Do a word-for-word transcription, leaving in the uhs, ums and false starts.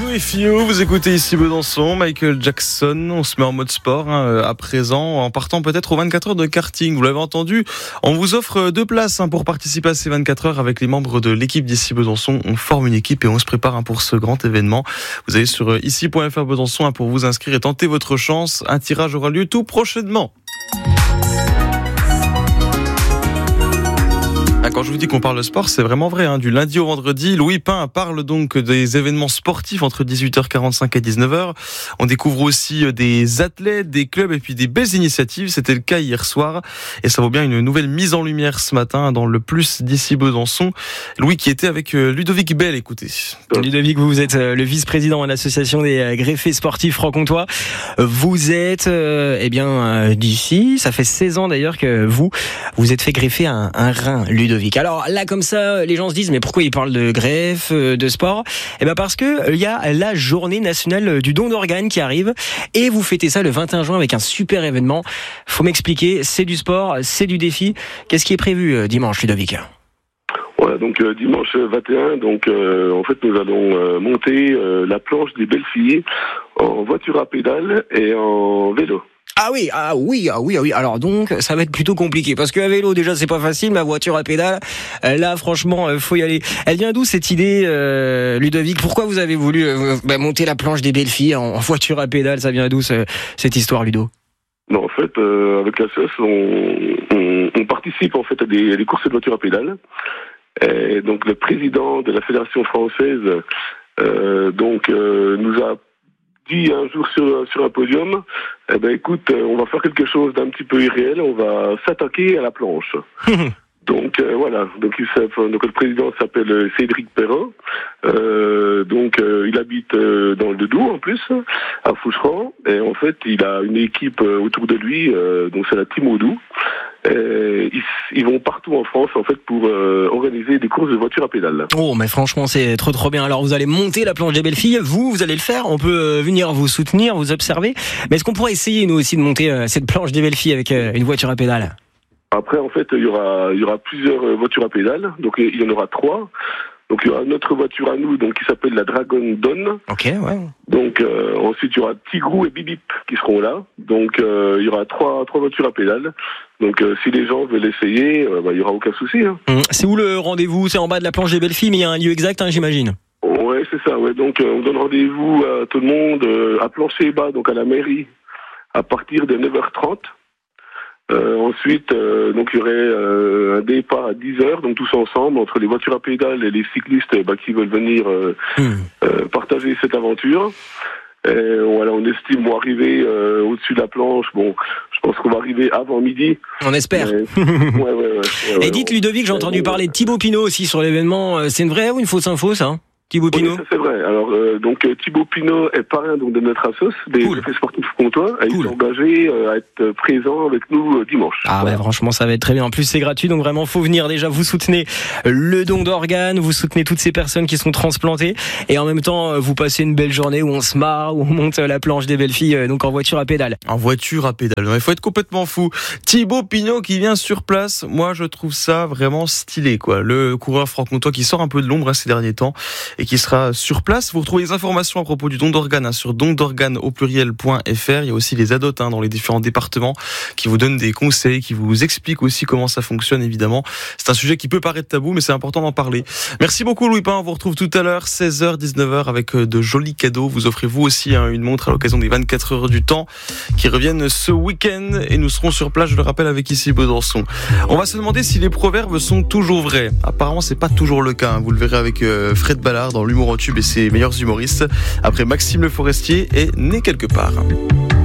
You If You, vous écoutez ici Besançon, Michael Jackson. On se met en mode sport hein, à présent, en partant peut-être aux vingt-quatre heures de karting. Vous l'avez entendu, on vous offre deux places hein, pour participer à ces vingt-quatre heures avec les membres de l'équipe d'ici Besançon. On forme une équipe et on se prépare hein, pour ce grand événement. Vous allez sur ici point f r Besançon hein, pour vous inscrire et tenter votre chance. Un tirage aura lieu tout prochainement. Quand je vous dis qu'on parle de sport, c'est vraiment vrai. Hein. Du lundi au vendredi, Louis Pain parle donc des événements sportifs entre dix-huit heures quarante-cinq et dix-neuf heures. On découvre aussi des athlètes, des clubs et puis des belles initiatives. C'était le cas hier soir et ça vaut bien une nouvelle mise en lumière ce matin dans le Plus d'ici Besançon. Louis qui était avec Ludovic Bell, écoutez. Ludovic, vous êtes le vice-président de l'association des greffés sportifs franc-comtois. Vous êtes euh, eh bien d'ici. Ça fait seize ans d'ailleurs que vous vous êtes fait greffer un, un rein, Ludovic. Alors là, comme ça, les gens se disent mais pourquoi ils parlent de greffe, de sport ? Eh ben parce que il y a la journée nationale du don d'organes qui arrive et vous fêtez ça le vingt et un juin avec un super événement. Faut m'expliquer, c'est du sport, c'est du défi. Qu'est-ce qui est prévu dimanche, Ludovic ? Voilà, donc euh, dimanche vingt et un, donc euh, en fait nous allons euh, monter euh, la planche des belles filles en voiture à pédales et en vélo. Ah oui, ah oui, ah oui, ah oui. Alors donc, ça va être plutôt compliqué parce qu'à vélo déjà c'est pas facile, ma voiture à pédale, euh, là franchement, euh, faut y aller. Elle vient d'où cette idée, euh, Ludovic ? Pourquoi vous avez voulu euh, bah, monter la planche des belles filles en, en voiture à pédale ? Ça vient d'où ce, cette histoire, Ludo ? Non, en fait, euh, avec la S O S, on, on, on participe en fait à des, à des courses de voiture à pédale. Et donc le président de la fédération française, euh, donc euh, nous a dit un jour sur, sur un podium, eh ben écoute, on va faire quelque chose d'un petit peu irréel, on va s'attaquer à la planche. Donc euh, voilà, donc, il donc le président s'appelle Cédric Perrin, euh, donc euh, il habite euh, dans le Doubs en plus, à Foucheran, et en fait il a une équipe euh, autour de lui, euh, donc c'est la Team Doubs. Euh, ils, ils vont partout en France en fait pour euh, organiser des courses de voitures à pédales. Oh mais franchement c'est trop trop bien. Alors vous allez monter la planche des belles filles, vous vous allez le faire, on peut venir vous soutenir, vous observer. Mais est-ce qu'on pourrait essayer nous aussi de monter euh, cette planche des belles filles avec euh, une voiture à pédales ? Après en fait il y aura il y aura plusieurs voitures à pédales, donc il y en aura trois. Donc il y aura notre voiture à nous, donc qui s'appelle la Dragon Dawn. Ok, ouais. Donc euh, ensuite il y aura Tigrou et Bibip qui seront là. Donc euh, il y aura trois trois voitures à pédales. Donc euh, si les gens veulent essayer, euh, bah, il y aura aucun souci. Hein. Mmh. C'est où le rendez-vous ? C'est en bas de la planche des belles filles, mais il y a un lieu exact, hein, j'imagine. Ouais, c'est ça. Ouais. Donc euh, on donne rendez-vous à tout le monde euh, à Plancher-Bas, donc à la mairie, à partir de neuf heures trente. Euh, ensuite, euh, donc il y aurait euh, un départ à dix heures, donc tous ensemble, entre les voitures à pédales et les cyclistes bah, qui veulent venir euh, mmh. euh, partager cette aventure. Et voilà, on estime bon, arriver euh, au-dessus de la planche. Bon, je pense qu'on va arriver avant midi. On espère. Mais, ouais, ouais, ouais, ouais, et dites, Ludovic, j'ai entendu ouais, parler de Thibaut Pinot aussi sur l'événement. C'est une vraie ou une fausse info, ça ? Thibaut Pinot. Oui, ça c'est vrai. Alors euh, donc Thibaut Pinot est parrain donc de notre assos des cool. greffés sportifs comtois. Il cool. est engagé euh, à être présent avec nous euh, dimanche. Ah voilà. bah franchement ça va être très bien. En plus c'est gratuit donc vraiment faut venir. Déjà vous soutenez le don d'organes, vous soutenez toutes ces personnes qui sont transplantées et en même temps vous passez une belle journée où on se marre, où on monte la planche des belles filles donc en voiture à pédale. En voiture à pédale. Il faut être complètement fou. Thibaut Pinot qui vient sur place. Moi je trouve ça vraiment stylé quoi. Le coureur franc-comtois qui sort un peu de l'ombre hein, ces derniers temps et qui sera sur place. Vous retrouvez les informations à propos du don d'organes hein, sur don d'organes au pluriel point f r. Il y a aussi les adotes hein, dans les différents départements qui vous donnent des conseils, qui vous expliquent aussi comment ça fonctionne évidemment. C'est un sujet qui peut paraître tabou mais c'est important d'en parler. Merci beaucoup Louis Pain, on vous retrouve tout à l'heure seize heures dix-neuf heures avec de jolis cadeaux. Vous offrez vous aussi hein, une montre à l'occasion des vingt-quatre heures du temps qui reviennent ce week-end et nous serons sur place, je le rappelle, avec ici Besançon. On va se demander si les proverbes sont toujours vrais. Apparemment c'est pas toujours le cas hein. Vous le verrez avec euh, Fred Ballard dans l'humour en tube et ses meilleurs humoristes. Après Maxime Le Forestier est né quelque part.